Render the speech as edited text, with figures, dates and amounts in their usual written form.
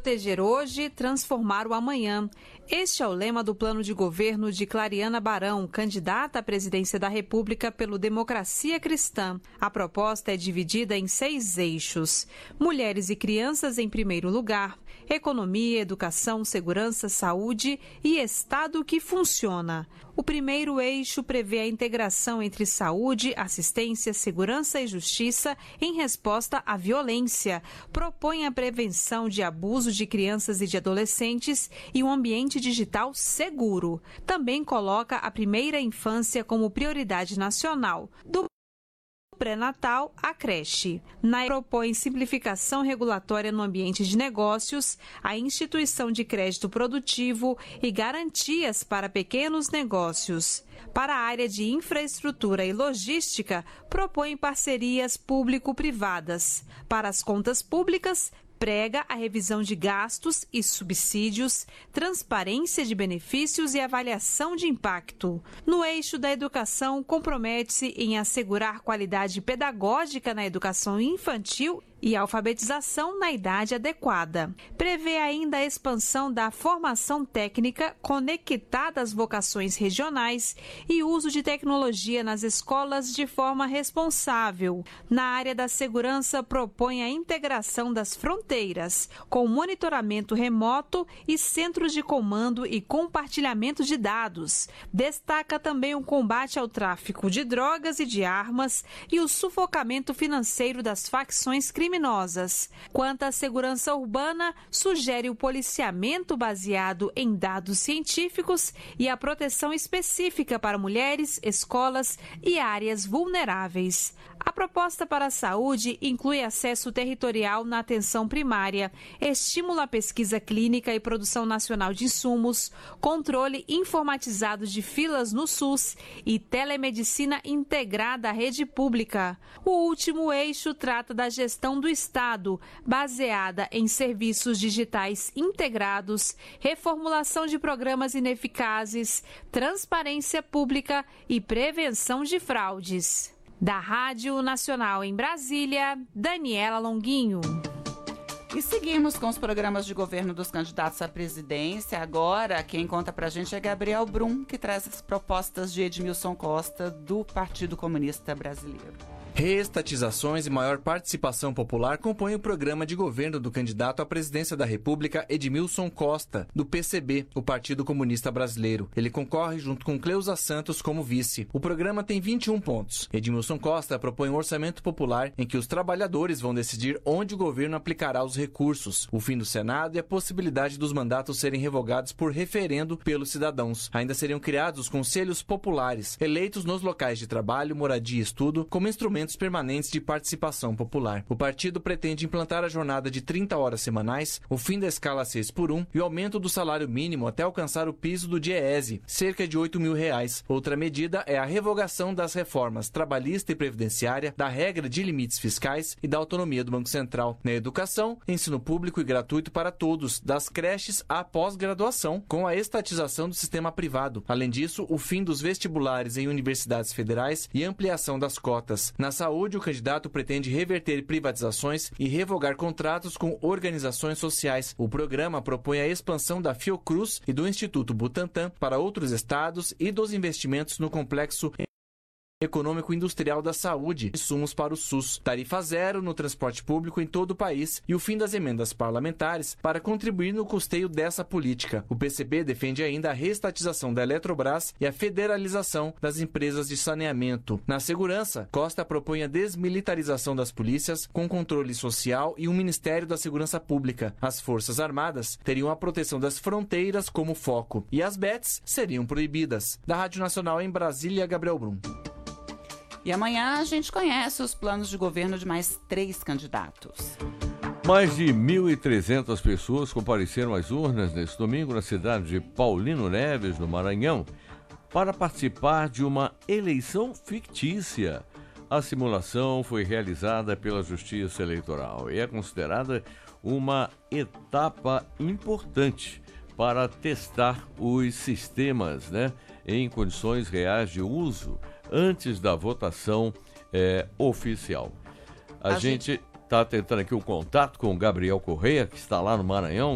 Proteger hoje, transformar o amanhã. Este é o lema do plano de governo de Clariana Barão, candidata à presidência da República pelo Democracia Cristã. A proposta é dividida em 6 eixos. Mulheres e crianças em primeiro lugar. Economia, educação, segurança, saúde e Estado que funciona. O primeiro eixo prevê a integração entre saúde, assistência, segurança e justiça em resposta à violência. Propõe a prevenção de abuso de crianças e de adolescentes e um ambiente digital seguro. Também coloca a primeira infância como prioridade nacional. Do pré-natal à creche. Propõe simplificação regulatória no ambiente de negócios, a instituição de crédito produtivo e garantias para pequenos negócios. Para a área de infraestrutura e logística, propõe parcerias público-privadas. Para as contas públicas, prega a revisão de gastos e subsídios, transparência de benefícios e avaliação de impacto. No eixo da educação, compromete-se em assegurar qualidade pedagógica na educação infantil e alfabetização na idade adequada. Prevê ainda a expansão da formação técnica conectada às vocações regionais e uso de tecnologia nas escolas de forma responsável. Na área da segurança, propõe a integração das fronteiras, com monitoramento remoto e centros de comando e compartilhamento de dados. Destaca também o combate ao tráfico de drogas e de armas e o sufocamento financeiro das facções criminosas. Quanto à segurança urbana, sugere o policiamento baseado em dados científicos e a proteção específica para mulheres, escolas e áreas vulneráveis. A proposta para a saúde inclui acesso territorial na atenção primária, estímulo à pesquisa clínica e produção nacional de insumos, controle informatizado de filas no SUS e telemedicina integrada à rede pública. O último eixo trata da gestão do Estado, baseada em serviços digitais integrados, reformulação de programas ineficazes, transparência pública e prevenção de fraudes. Da Rádio Nacional em Brasília, Daniela Longuinho. E seguimos com os programas de governo dos candidatos à presidência. Agora, quem conta pra gente é Gabriel Brum, que traz as propostas de Edmilson Costa, do Partido Comunista Brasileiro. Reestatizações e maior participação popular compõem o programa de governo do candidato à presidência da República, Edmilson Costa, do PCB, o Partido Comunista Brasileiro. Ele concorre junto com Cleusa Santos como vice. O programa tem 21 pontos. Edmilson Costa propõe um orçamento popular em que os trabalhadores vão decidir onde o governo aplicará os recursos, o fim do Senado e a possibilidade dos mandatos serem revogados por referendo pelos cidadãos. Ainda seriam criados os conselhos populares, eleitos nos locais de trabalho, moradia e estudo, como instrumentos permanentes de participação popular. O partido pretende implantar a jornada de 30 horas semanais, o fim da escala 6x1 e o aumento do salário mínimo até alcançar o piso do DIEESE, cerca de R$8.000. Outra medida é a revogação das reformas trabalhista e previdenciária, da regra de limites fiscais e da autonomia do Banco Central. Na educação, ensino público e gratuito para todos, das creches à pós-graduação, com a estatização do sistema privado. Além disso, o fim dos vestibulares em universidades federais e ampliação das cotas. Na saúde, o candidato pretende reverter privatizações e revogar contratos com organizações sociais. O programa propõe a expansão da Fiocruz e do Instituto Butantan para outros estados e dos investimentos no complexo econômico-industrial da saúde, insumos para o SUS, tarifa zero no transporte público em todo o país e o fim das emendas parlamentares para contribuir no custeio dessa política. O PCB defende ainda a reestatização da Eletrobras e a federalização das empresas de saneamento. Na segurança, Costa propõe a desmilitarização das polícias com controle social e um Ministério da Segurança Pública. As Forças Armadas teriam a proteção das fronteiras como foco e as bets seriam proibidas. Da Rádio Nacional em Brasília, Gabriel Brum. E amanhã a gente conhece os planos de governo de mais 3 candidatos. Mais de 1.300 pessoas compareceram às urnas neste domingo na cidade de Paulino Neves, no Maranhão, para participar de uma eleição fictícia. A simulação foi realizada pela Justiça Eleitoral e é considerada uma etapa importante para testar os sistemas, em condições reais de uso antes da votação oficial. A gente está tentando aqui o contato com o Gabriel Correia, que está lá no Maranhão.